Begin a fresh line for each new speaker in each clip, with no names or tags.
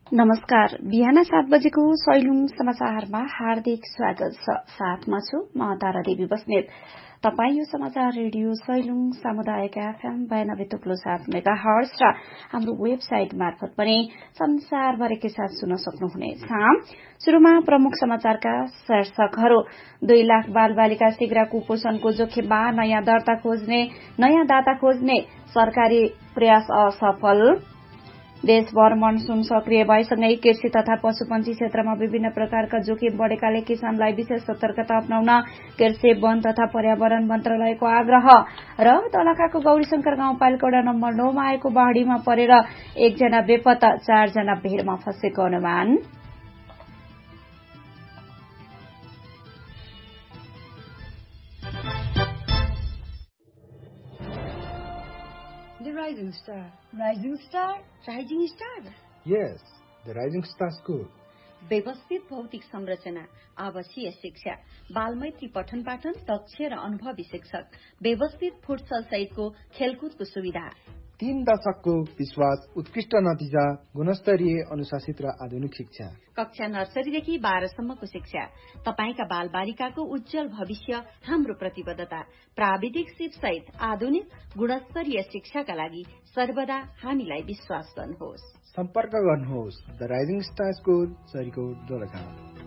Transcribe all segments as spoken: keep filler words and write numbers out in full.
नमस्कार। बिहान सात बजेको सैलुङ समाचारमा हार्दिक स्वागत छ। साथमा छु म तारा देवी बस्नेत। तपाई यो समाचार रेडियो सैलुङ सामुदायिक एफएम बयानब्बे तुप्लो सात मेगा हर्ज र हाम्रो वेबसाइट मार्फत पनि संसारभरिकै साथ सुन्न सक्नुहुनेछ। शुरूमा प्रमुख समाचारका शीर्षकहरू। दुई लाख बाल बालिका शीघ्र कुपोषणको जोखिममा नयाँ दर्ता खोज्ने नयाँ दाता खोज्ने सरकारी प्रयास असफल। देशभर मनसून सक्रिय भएसँगै कृषि तथा पशुपन्छी क्षेत्रमा विभिन्न प्रकारका जोखिम बढ़ेकाले किसानलाई विशेष सतर्कता अपनाउन कृषि वन तथा पर्यावरण मन्त्रालयको आग्रह। र दोलखाको गौरीशंकर गाउँपालिका वडा नम्बर नौमा आएको बाढ़ीमा परेर एकजना बेपत्ता, चारजना भिरमा फँसेको अनुमान।
The Rising Star. Rising Star? Rising Star?
Yes, the Rising Star School.
व्यवस्थित भौतिक संरचना, आवासीय शिक्षा, बालमैत्री पठन पाठन, दक्ष र अनुभवी शिक्षक, व्यवस्थित फुटसल सहितको खेलकुदको सुविधा।
तीन दशकको विश्वास, उत्कृष्ट नतिजा, गुणस्तरीय अनुशासित र आधुनिक शिक्षा।
कक्षा नर्सरीदेखि बाह्रसम्मको शिक्षा। तपाईका बाल बालिकाको उज्जवल भविष्य हाम्रो प्रतिबद्धता। प्राविधिक सिप सहित आधुनिक गुणस्तरीय शिक्षाका लागि सर्वदा हामीलाई विश्वास गर्नुहोस्।
सम्पर्क गर्नुहोस् the rising star school, Sarikot, Dolakha.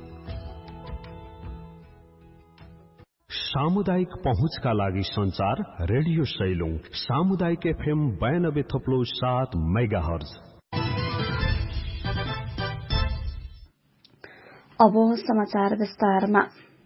सामुदायिक पहुँचका लागि संचार रेडियो सैलुङ सामुदायिक एफएम बयानब्बे थप्लो सात मेगा हर्ज।
अब समाचार विस्तारमा।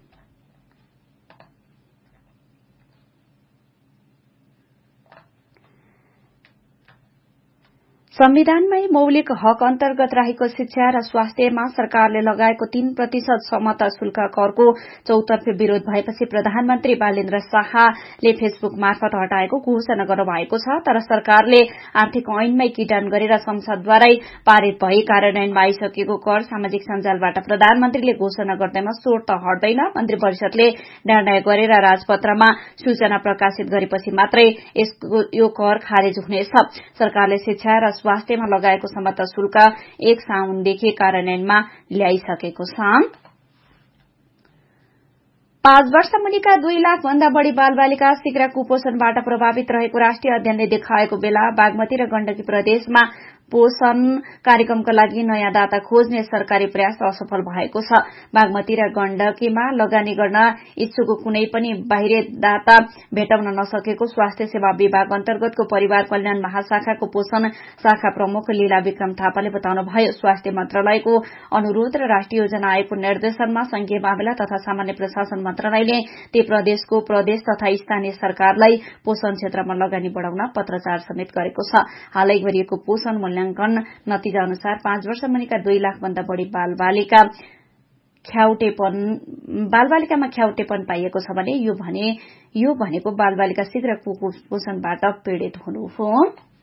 संविधानमै मौलिक हक अन्तर्गत रहेको शिक्षा र स्वास्थ्यमा सरकारले लगाएको तीन प्रतिशत समता शुल्क करको चौतर्फी विरोध भएपछि प्रधानमन्त्री बालेन्द्र शाहले फेसबुक मार्फत हटाएको घोषणा गर्नुभएको छ। तर सरकारले आर्थिक ऐनमै किटान गरेर संसदद्वारै पारित भई कार्यान्वयनमा आइसकेको कर सामाजिक सञ्जालबाट प्रधानमन्त्रीले घोषणा गर्दैमा स्वत हट्दैन। मन्त्री परिषदले निर्णय गरेर राजपत्रमा सूचना प्रकाशित गरेपछि मात्रै यो कर खारेज हुनेछ। सरकारले शिक्षा र स्वास्थ्यमा लगाएको समता शुल्क एक साउनदेखि कार्यान्वयनमा ल्याइसकेको छ। पाँच वर्ष मुनिका दुई लाख भन्दा बढ़ी बाल बालिका शीघ्र कुपोषणबाट प्रभावित रहेको राष्ट्रिय अध्ययनले देखाएको बेला बागमती र गण्डकी प्रदेशमा पोषण कार्यक्रमका लागि नयाँ दाता खोज्ने सरकारी प्रयास असफल भएको छ। बागमती र गण्डकीमा लगानी गर्न इच्छुक कुनै पनि बाहिरी दाता भेटाउन नसकेको स्वास्थ्य सेवा विभाग अन्तर्गतको परिवार कल्याण महाशाखाको पोषण शाखा प्रमुख लीला विक्रम थापाले बताउनुभयो। स्वास्थ्य मन्त्रालयको अनुरोध र राष्ट्रिय योजना आयोगको निर्देशनमा संघीय मामिला तथा सामान्य प्रशासन मन्त्रालयले ती प्रदेशको प्रदेश तथा स्थानीय सरकारलाई पोषण क्षेत्रमा लगानी बढ़ाउन पत्राचार समेत गरेको छ। हालै गरिएको पोषण मूल्याङ्कन नतिजा अनुसार पाँच वर्ष मुनिका दुई लाख भन्दा बढ़ी बालबालिका ख्याउटेपन बालबालिकामा ख्याउटेपन पाइएको छ भने यो भने यो भनेको बालबालिका शीघ्र कुपोषणबाट पीड़ित हुनु हो।